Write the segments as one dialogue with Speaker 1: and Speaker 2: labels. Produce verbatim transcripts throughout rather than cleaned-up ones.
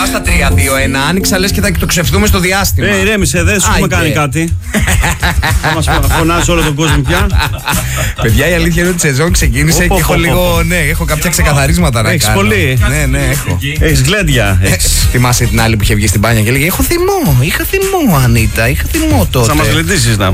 Speaker 1: Πα στα τρία δύο ένα, άνοιξα λες και θα εκτοξευτούμε στο διάστημα.
Speaker 2: Ε, ηρέμησε, δεν σου έχουμε κάνει κάτι. Θα μας φωνάζει όλο τον κόσμο πια.
Speaker 1: Παιδιά, η αλήθεια είναι ότι η σεζόν ξεκίνησε και έχω λίγο. Ναι, έχω κάποια ξεκαθαρίσματα να κάνω.
Speaker 2: Έχεις πολύ.
Speaker 1: Ναι, ναι, έχω.
Speaker 2: Έχεις γλέντια.
Speaker 1: Θυμάσαι την άλλη που είχε βγει στην μπάνια και έλεγε: Έχω θυμό, είχα θυμό, Ανίτα, είχα θυμό τότε.
Speaker 2: Θα μας γλεντήσεις να μου.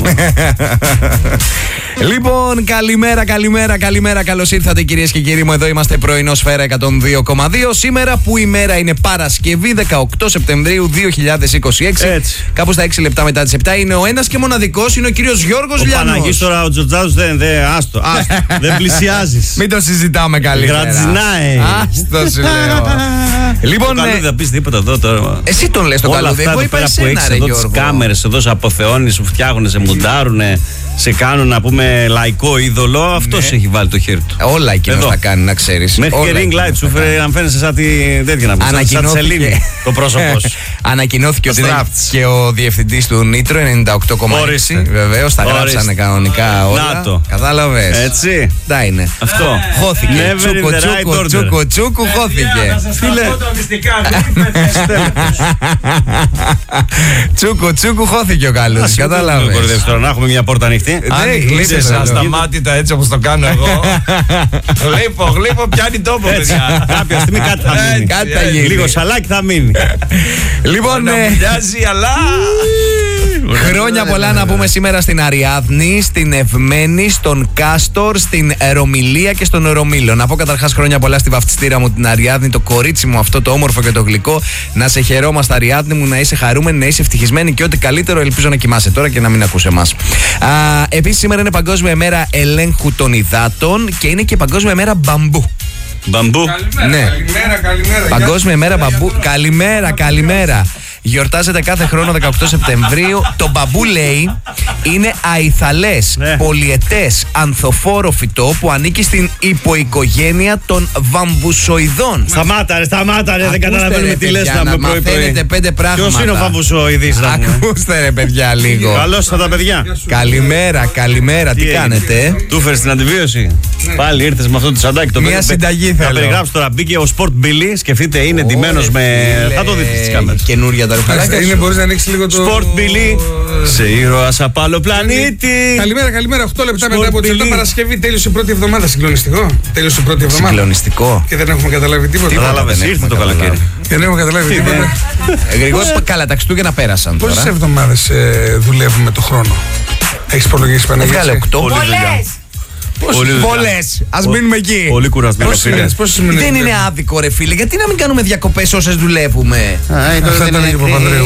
Speaker 1: Λοιπόν, καλημέρα, καλημέρα, καλημέρα. Καλώς ήρθατε, κυρίες και κύριοι μου. Εδώ είμαστε πρωινό Σφαίρα εκατόν δύο κόμμα δύο. Σήμερα που η μέρα είναι Παρασκευή, δεκαοκτώ Σεπτεμβρίου δύο χιλιάδες είκοσι έξι.
Speaker 2: Έτσι.
Speaker 1: Κάπου στα έξι λεπτά μετά τις επτά είναι ο ένας και μοναδικός, είναι ο κύριος Γιώργος Λιανός.
Speaker 2: Ο Παναγής τώρα, ο Τζοτζάδος δεν, δεν, άστο, άστο, δεν πλησιάζεις.
Speaker 1: Μην το συζητάμε καλύτερα.
Speaker 2: Γρατζινάει.
Speaker 1: Άστο σου λέω. Λοιπόν,
Speaker 2: το καλούδι, δεν πεις τίποτα εδώ τώρα.
Speaker 1: Εσύ τον λες το καλούδι, εγώ είπα εσένα, ρε Γιώργο.
Speaker 2: Τις κάμερες εδώ σε αποθεώνεις, σου φτιάχνουν, σε μουντάρουνε, σε κάνουν να πούμε λαϊκό είδωλο. Αυτός έχει βάλει το χέρι του.
Speaker 1: Όλα εκείνος θα κάνει, να ξέρεις.
Speaker 2: Μέχρι και ring light σου φέρε να φαίνεσαι σαν τη τέτοια να πούμε. Σαν τη Σελήνη το πρόσωπο σου.
Speaker 1: Ανακοινώθηκε ότι είναι και ο διευθυντής του Νίτρο ενενήντα οκτώ κόμμα έξι. Βεβαίως, τα γράψανε κανονικά όλα.
Speaker 2: Να το.
Speaker 1: Κατάλαβες.
Speaker 2: Έτσι.
Speaker 1: Τα είναι.
Speaker 2: Αυτό.
Speaker 1: Χώθηκε. Τσούκο, τσούκο, τσούκο, τσούκο, χώθηκε. Τσούκο, τσούκο, χώθηκε ο καλός. Κατάλαβες.
Speaker 2: Τώρα να έχουμε μια πόρτα ανοιχτή.
Speaker 1: Κλείσε ασταμάτητα έτσι όπως το κάνω εγώ. Γλύπω, γλύπω, πιάνει τόπο.
Speaker 2: Κάποια στιγμή κάτι θα μείνει. Λίγο σαλάκι θα μείνει.
Speaker 1: Λοιπόν,
Speaker 2: μοιάζει, αλλά.
Speaker 1: Χρόνια πολλά να πούμε σήμερα στην Αριάδνη, στην Ευμένη, στον Κάστορ, στην Ρωμιλία και στον Ρωμήλο. Να πω καταρχάς χρόνια πολλά στη βαφτιστήρα μου την Αριάδνη, το κορίτσι μου αυτό το όμορφο και το γλυκό. Να σε χαιρόμαστε, Αριάδνη μου, να είσαι χαρούμενη, να είσαι ευτυχισμένη και ό,τι καλύτερο. Ελπίζω να κοιμάσαι τώρα και να μην ακούς εμάς. Επίσης, σήμερα είναι Παγκόσμια ημέρα ελέγχου των υδάτων και είναι και Παγκόσμια ημέρα μπαμπού.
Speaker 2: Μπαμπού.
Speaker 1: Καλημέρα,
Speaker 3: ναι. καλημέρα, καλημέρα.
Speaker 1: Παγκόσμια ημέρα μπαμπού. Καλημέρα, καλημέρα. Γιορτάζεται κάθε χρόνο δεκαοκτώ Σεπτεμβρίου. Το μπαμπού, λέει, είναι αϊθαλές,
Speaker 2: ναι.
Speaker 1: πολυετές, ανθοφόρο φυτό που ανήκει στην υποοικογένεια των βαμβουσοειδών.
Speaker 2: Σταμάτα ρε, σταμάτα ρε, δεν καταλαβαίνουμε τι λες να με πρωί πρωί.
Speaker 1: Πέντε πράγματα.
Speaker 2: Ποιος είναι ο βαμβουσοειδής να μου.
Speaker 1: Ακούστε ρε παιδιά λίγο.
Speaker 2: Καλώς θα τα παιδιά.
Speaker 1: Καλημέρα, καλημέρα, τι, τι κάνετε.
Speaker 2: Του φέρεις την αντιβίωση. Ναι. Πάλι ήρθες με αυτό το σαντάκι. Το
Speaker 1: Μια συνταγή θέλω.
Speaker 2: Θα περιγράψω τώρα. Μπήκε ο Sport Billy, σκεφτείτε, είναι ντυμένος με. Θα το δείτε στις κάμερες.
Speaker 1: Καινούρια τα ρουφαλάκια.
Speaker 3: Είναι, μπορείς να ανοίξεις λίγο το.
Speaker 2: Sport Billy, σε ήρωας απ' άλλο πλανήτη.
Speaker 3: Καλημέρα, καλημέρα. οκτώ λεπτά μετά από τις επτά Παρασκευή. Τέλειωσε η πρώτη εβδομάδα. Συγκλονιστικό. Τέλειωσε η πρώτη εβδομάδα.
Speaker 1: Συγκλονιστικό.
Speaker 3: Και δεν έχουμε καταλάβει τίποτα.
Speaker 2: Κατάλαβες, ήρθε το καλοκαίρι.
Speaker 3: Και δεν έχουμε καταλάβει τίποτα.
Speaker 1: Γρηγόρη, καλά, τα Χριστούγεννα πέρασαν.
Speaker 3: Πόσες εβδομάδες δουλεύουμε το χρόνο? Έχεις υπολογίσει, Παναγία?
Speaker 1: Έβγαλε οκτώ.
Speaker 3: Πολλές.
Speaker 1: Ας μείνουμε εκεί.
Speaker 2: Πολύ κουρασμένο.
Speaker 1: Δεν είναι άδικο, ρε φίλε. Γιατί να μην κάνουμε διακοπές όσες δουλεύουμε?
Speaker 3: Αυτά ήταν και ο Παπανδρέου.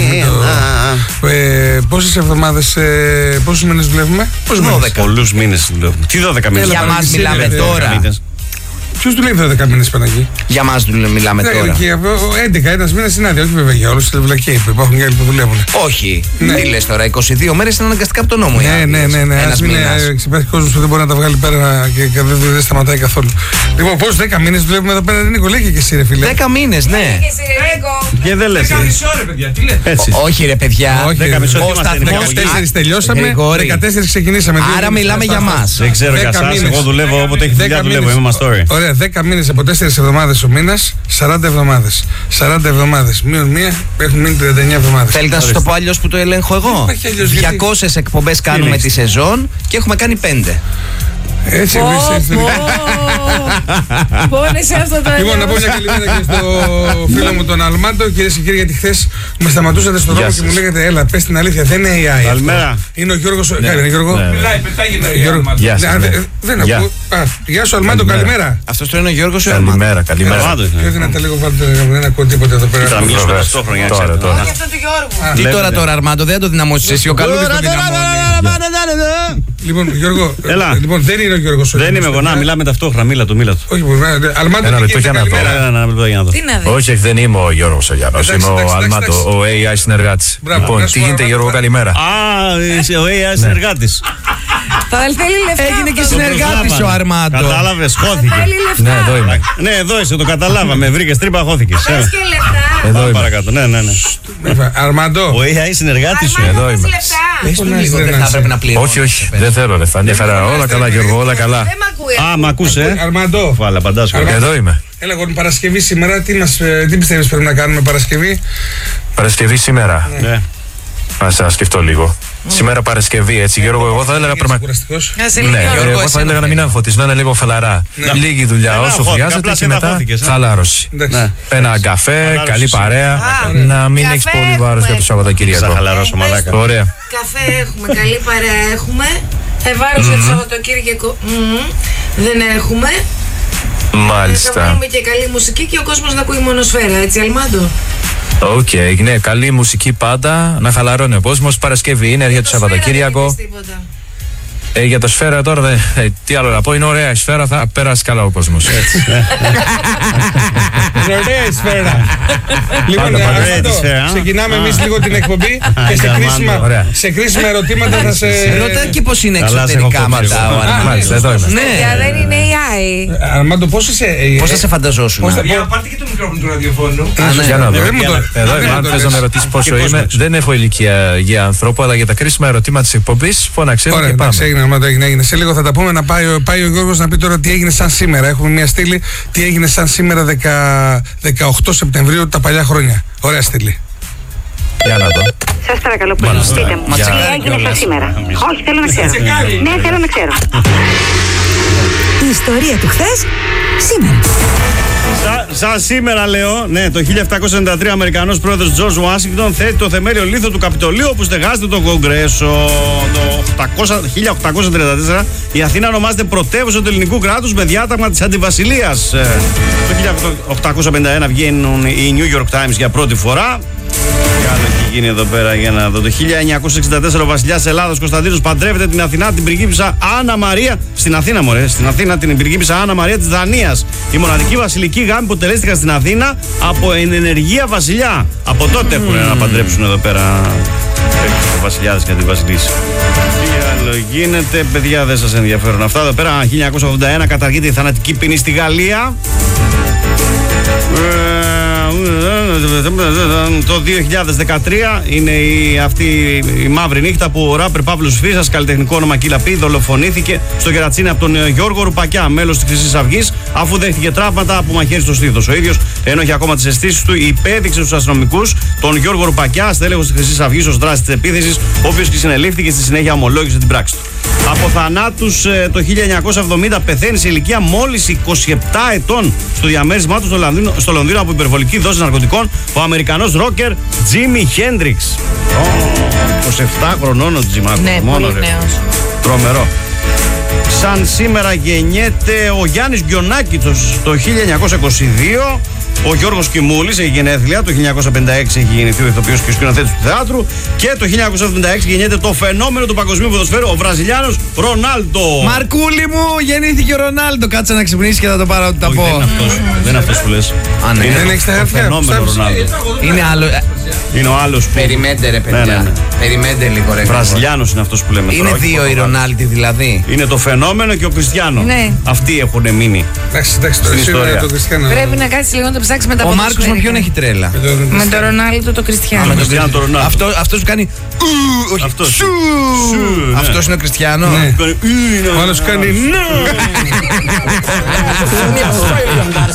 Speaker 3: Πόσες εβδομάδες, πόσους μήνες δουλεύουμε?
Speaker 1: δώδεκα.
Speaker 2: Πολλούς μήνες δουλεύουμε. Τι δώδεκα μήνες?
Speaker 1: Για μας μιλάμε τώρα.
Speaker 3: Ποιος δουλεύει δώδεκα μήνες, Παναγί?
Speaker 1: Για μας μιλάμε τώρα.
Speaker 3: έντεκα, ένας μήνας είναι άδεια. Όχι βέβαια για όλους, είναι βλακία που υπάρχουν και άλλοι που δουλεύουν.
Speaker 1: Όχι. Τι λες τώρα, είκοσι δύο μέρες είναι αναγκαστικά από τον νόμο.
Speaker 3: Ναι, ναι, ναι, ναι. Ένας μήνας. Υπάρχει κόσμος που δεν μπορεί να τα βγάλει πέρα και δεν σταματάει καθόλου. Λοιπόν, πώς δέκα μήνες δουλεύουμε εδώ πέρα, Νίκο? Λέγε και εσύ, ρε φίλε.
Speaker 1: δέκα μήνες, ναι.
Speaker 2: Και δεν λες.
Speaker 1: Όχι, ρε παιδιά.
Speaker 3: δεκατέσσερις τελειώσαμε, δεκατέσσερις ξεκινήσαμε.
Speaker 1: Άρα μιλάμε για μας.
Speaker 2: Δεν ξέρω για εσάς, εγώ δουλεύω όποτε έχει δουλειά, δουλεύω. Είμαι μας story.
Speaker 3: Ωραία, δέκα μήνες από τέσσερις εβδομάδες ο μήνας, σαράντα εβδομάδες. σαράντα εβδομάδες μείον μία, έχουν μείνει τριάντα εννέα εβδομάδες.
Speaker 1: Θέλετε να σας το πω αλλιώς που το ελέγχω εγώ? διακόσιες εκπομπές κάνουμε τη σεζόν και έχουμε κάνει πέντε.
Speaker 3: Έτσι,
Speaker 4: πόνεσαι αυτό το έργο.
Speaker 3: Λοιπόν, να πω μια καλημέρα και στο φίλο μου τον Αλμάντο. Κυρίες και κύριοι, γιατί χθες με σταματούσατε στον δρόμο και μου λέγατε, έλα, πες την αλήθεια, δεν είναι έι άι.
Speaker 2: Καλημέρα.
Speaker 3: Είναι ο Γιώργος. Καλημέρα, Γιώργο.
Speaker 5: Μιλάει, πετάγει.
Speaker 3: Γεια σας. Δεν ακούω. Γεια σου, Αλμάντο, καλημέρα.
Speaker 1: Αυτός το είναι ο Γιώργος.
Speaker 6: Καλημέρα, καλημέρα.
Speaker 3: Πιο δυνατά λίγο, δεν ακούω τίποτα εδώ πέρα.
Speaker 2: Θα μιλήσουμε ταυτόχρονα.
Speaker 6: Τώρα, τώρα.
Speaker 1: Τι τώρα τώρα, Αρμάντο, δεν θα το δυναμώσεις εσύ, ο Καλούδης το δυναμώνει.
Speaker 3: Λοιπόν, Γιώργο, λοιπόν, δεν είναι ο Γιώργος.
Speaker 2: Δεν είμαι εγώ, να μιλάμε ταυτόχρονα, μίλα του, μίλα του.
Speaker 3: Όχι, Αλμάντο,
Speaker 6: ένα λεπτό για να δω.
Speaker 4: Τι να δει?
Speaker 6: Όχι, δεν είμαι ο Γιώργος ο Γιάννος, είμαι ο Αλμάντο, ο έι άι συνεργάτης. Λοιπόν, τι γίνεται, Γιώργο, καλημέρα.
Speaker 2: Α, είσαι ο έι άι συνεργάτης.
Speaker 4: Θα θέλει λεφτά.
Speaker 1: Έγινε και συνεργάτης ο Αρμάντο.
Speaker 2: Κατάλαβες, χώθηκε.
Speaker 6: Ναι, εδώ είμαι.
Speaker 2: Ναι, εδώ είσαι, το καταλάβαμε. Βρήκες τρύπα, χώθηκες.
Speaker 4: Θες και λεφτά.
Speaker 6: Εδώ είμαι.
Speaker 2: Παρακάτω, ναι, ναι, ναι.
Speaker 3: Αρμάντο.
Speaker 2: Ο έι άι συνεργάτης σου.
Speaker 6: Εδώ είμαι.
Speaker 1: Πες του λίγο, δεν θα πρέπει να πληρώνει.
Speaker 6: Όχι, όχι, δεν θέλω λεφτά. Όλα καλά, Γιώργο, όλα καλά.
Speaker 4: Δεν μ' ακούει.
Speaker 2: Α, μ' ακούσε.
Speaker 3: Αρμάντο.
Speaker 2: Βάλα, παντάς.
Speaker 6: Εδώ είμαι.
Speaker 3: Έλα, εγώ Παρασκευή σήμερα, τι, μας, τι πιστεύεις πρέπει να κάνουμε Παρασκευή?
Speaker 6: Παρασκευή σήμερα.
Speaker 2: Ναι. ναι.
Speaker 6: Να σας σκεφτώ λίγο. Mm. Σήμερα Παρασκευή, έτσι, ε, Γιώργο, εγώ θα έλεγα πραγματικά. Ναι, εγώ θα έλεγα να μην αγχωθείς, να είναι λίγο χαλαρά. Ναι. Λίγη δουλειά, ναι, όσο χρειάζεται και μετά χαλάρωση. Ναι. Ένα καφέ, καλή παρέα, Α, να μην έχεις πολύ βάρος για το Σαββατοκύριακο.
Speaker 2: Θα χαλαρώσω, μαλάκα.
Speaker 6: Ωραία.
Speaker 4: Καφέ έχουμε, καλή παρέα έχουμε. Βάρος για το Σαββατοκύριακο δεν έχουμε.
Speaker 6: Μάλιστα.
Speaker 4: Θα βάλουμε και καλή μουσική και ο κόσμος να ακούει μονοσφαίρα, έτσι, Αλμάντο?
Speaker 6: Οκ, okay, ναι, καλή μουσική πάντα, να χαλαρώνει ο κόσμος. Παρασκευή είναι για το Σαββατοκύριακο. Ε, για το σφαίρα τώρα, δε, ε, τι άλλο να πω, είναι ωραία η σφαίρα, θα περάσει καλά ο κόσμος. Έτσι.
Speaker 3: Είναι ωραία η σφαίρα. Λοιπόν, ξεκινάμε εμείς λίγο την εκπομπή και σε κρίσιμα, σε κρίσιμα ερωτήματα θα σε...
Speaker 1: Ρώτα και πώς είναι εξωτερικά μετά ο Αρμάντο.
Speaker 6: Εδώ είμαι.
Speaker 4: Ναι, δεν είναι έι άι.
Speaker 3: Αρμάντο, πώς είσαι...
Speaker 1: Πώς θα σε φανταζόσουν?
Speaker 5: Για πάρτε και το μικρόφωνο του ραδιοφώνου.
Speaker 6: Για να δω. Εδώ είμαι, αν θες να με ρωτήσεις πόσο είμαι, δεν έχω ηλικία για ανθρώπου, αλλά για τα κρίσιμα ερωτήματα της εκπομπής, φώναξε και πάμε.
Speaker 3: Έγινε, έγινε, έγινε. Σε λίγο θα τα πούμε. Να πάει, πάει ο Γιώργος να πει τώρα τι έγινε σαν σήμερα. Έχουμε μια στήλη τι έγινε σαν σήμερα δεκαοκτώ Σεπτεμβρίου τα παλιά χρόνια. Ωραία στήλη.
Speaker 6: Για να δω.
Speaker 7: Σας παρακαλώ πολύ, πείτε μου. Τι έγινε σαν σήμερα? Όχι, θέλω να ξέρω. Ναι, θέλω να ξέρω.
Speaker 8: Η ιστορία του χθες, σήμερα.
Speaker 2: Σαν σα σήμερα λέω, ναι, το χίλια επτακόσια ενενήντα τρία ο Αμερικανός πρόεδρος Τζορτζ Ουάσιγκτον θέτει το θεμέλιο λίθο του Καπιτολίου όπου στεγάζεται το Κογκρέσο. Το χίλια οκτακόσια τριάντα τέσσερα η Αθήνα ονομάζεται πρωτεύουσα του ελληνικού κράτους με διάταγμα της αντιβασιλείας. Το χίλια οκτακόσια πενήντα ένα βγαίνουν οι New York Times για πρώτη φορά. Τι άλλο έχει γίνει εδώ πέρα για να δω. Το χίλια εννιακόσια εξήντα τέσσερα ο βασιλιάς Ελλάδος Κωνσταντίνος παντρεύεται την Αθηνά, την πριγκίπισσα Άννα Μαρία. Στην Αθήνα, μωρέ. Στην Αθήνα την πριγκίπισσα Άννα Μαρία της Δανίας. Η μοναδική βασιλική γάμη που τελέστηκαν στην Αθήνα από ενεργεία βασιλιά. Από τότε έχουν mm. να παντρέψουν εδώ πέρα οι βασιλιάδες και τη βασιλίση. Τι άλλο γίνεται, παιδιά, δεν σας ενδιαφέρουν αυτά. Εδώ πέρα, χίλια εννιακόσια ογδόντα ένα καταργείται η θανατική ποινή στη Γαλλία. Το δύο χιλιάδες δεκατρία είναι η, αυτή η μαύρη νύχτα που ο ράπερ Παύλος Φίσας, καλλιτεχνικό όνομα Κίλα Πι, δολοφονήθηκε στο Κερατσίνι από τον Γιώργο Ρουπακιά, μέλος της Χρυσής Αυγής, αφού δέχτηκε τραύματα από μαχαίρι στο στήθος. Ο ίδιος, ενώ είχε ακόμα τις αισθήσεις του, υπέδειξε στους αστυνομικούς τον Γιώργο Ρουπακιά, στέλεχος της Χρυσής Αυγής, ως δράση της επίθεσης, ο οποίος και συνελήφθηκε και στη συνέχεια ομολόγησε την πράξη του. Από θανάτους το χίλια εννιακόσια εβδομήντα πεθαίνει σε ηλικία μόλις είκοσι επτά ετών στο διαμέρισμά του στο Λονδίνο, στο Λονδίνο από υπερβολική δόση ναρκωτικών ο Αμερικανός ρόκερ Τζίμι Χέντριξ. είκοσι επτά χρονών ο Τζιμάκος.
Speaker 4: Ναι,
Speaker 2: μόνο
Speaker 4: πολύ νέος.
Speaker 2: Τρομερό. Σαν σήμερα γεννιέται ο Γιάννης Γκιονάκητος το χίλια εννιακόσια είκοσι δύο. Ο Γιώργος Κιμούλης έχει γενέθλια, το χίλια εννιακόσια πενήντα έξι έχει γεννηθεί ο ηθοποιός και ο σκηνοθέτης του θεάτρου και το χίλια εννιακόσια εβδομήντα έξι γεννιέται το φαινόμενο του παγκοσμίου ποδοσφαίρου, ο Βραζιλιάνος Ρονάλντο.
Speaker 1: Μαρκούλη μου, γεννήθηκε ο Ρονάλντο. Κάτσε να ξυπνήσει και θα το πάρω ό,τι τα πω.
Speaker 2: Δεν είναι αυτός, δεν είναι αυτός που λες.
Speaker 1: Α, ναι.
Speaker 3: Δεν έχεις τα χέρια.
Speaker 2: Φαινόμενο Ρονάλντο.
Speaker 1: Είναι άλλο.
Speaker 2: Είναι ο άλλος που...
Speaker 1: Περιμέντε ρε παιδιά. Ναι, ναι, ναι. Περιμέντε λίγο ρε.
Speaker 2: Βραζιλιάνος είναι αυτός που λέμε.
Speaker 1: Είναι
Speaker 2: τώρα,
Speaker 1: δύο οι Ρονάλντι δηλαδή.
Speaker 2: Είναι το φαινόμενο και ο Κριστιάνο.
Speaker 4: Ναι.
Speaker 2: Αυτοί έχουν μείνει.
Speaker 3: Εντάξει, εντάξει, το ιστορία.
Speaker 4: Πρέπει να κάτσεις λίγο να το ψάξεις μετά.
Speaker 1: Ο Μάρκος με ποιον έχει τρέλα?
Speaker 4: Με τον Ρονάλντο το Κριστιάνο.
Speaker 1: Αυτό σου κάνει. Όχι, αυτός είναι ο Κριστιάνο.
Speaker 3: Ο άλλος κάνει.